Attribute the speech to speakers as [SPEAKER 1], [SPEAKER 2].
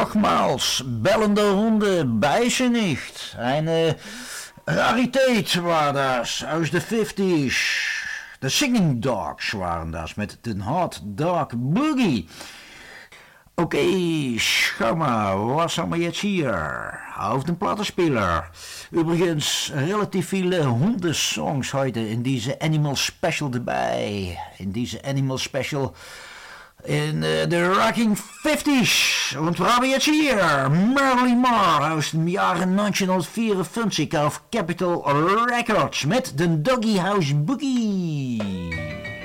[SPEAKER 1] Nochmals, bellende Hunde beißen nicht. Eine Rarität war das aus de 50's. De Singing Dogs waren das met den Hot Dog Boogie. Okay, schau mal, was haben wir jetzt hier? Auf dem Plattenspieler. Übrigens relativ viele Hundesongs heute in diese Animal Special dabei. In diese Animal Special in de Rocking 50's. Und wir haben jetzt hier Marilyn Monroe aus dem Jahre 1954 auf Capitol Records mit den Doggy House Boogie.